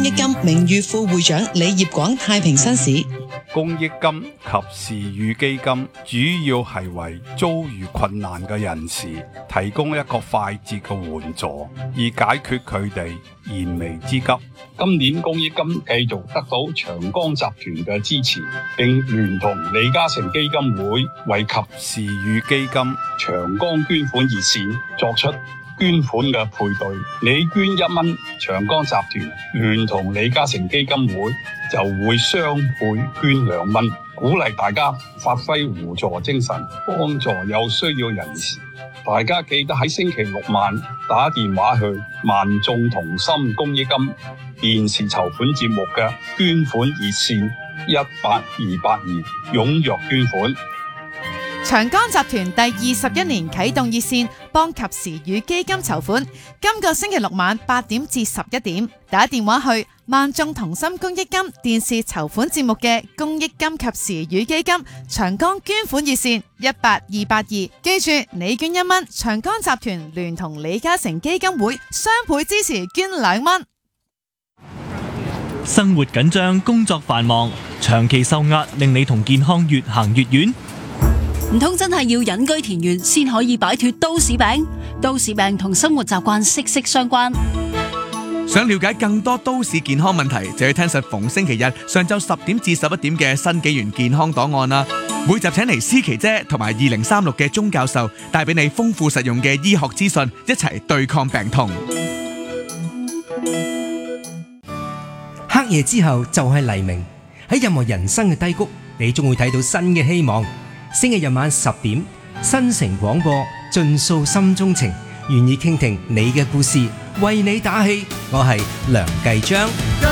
公益金名譽副會長李業廣太平紳士。 公益金及時雨基金主要係為遭遇困難嘅人士提供一個快捷嘅援助，以解決佢哋燃眉之急。 今年公益金繼續得到長江集團嘅支持，並聯同李嘉誠基金會為及時雨基金長江捐款熱線作出捐款嘅配對。你捐1蚊，長江集團聯同李嘉誠基金會就會雙倍捐2蚊，鼓勵大家發揮互助精神，幫助有需要人士。大家記得喺星期六晚打電話去萬眾同心公益金電視籌款節目嘅捐款熱線18282，踴躍捐款。 長江集團第21年啟動熱線，幫及時雨基金籌款。今個星期六晚8點至11點，打電話去萬眾同心公益金電視籌款節目嘅公益金及時雨基金長江捐款熱線18282。記住，你捐1蚊，長江集團聯同李嘉誠基金會雙倍支持捐2蚊。 生活緊張，工作繁忙，長期受壓，令你同健康越行越遠。 唔通真係要隱居田園先可以擺脫都市病？都市病同生活習慣息息相關。 想了解更多都市健康問題，就要聽實逢星期日上晝10點至11點嘅新紀元健康檔案啦。每集請嚟思琪姐同埋2036嘅鐘教授，帶俾你豐富實用嘅醫學資訊，一齊對抗病痛。 黑夜之後就係黎明，喺任何人生嘅低谷，你終會睇到新嘅希望。星期日晚10點，新城廣播盡訴心中情，願意傾聽你嘅故事，為你打氣。我係梁繼章。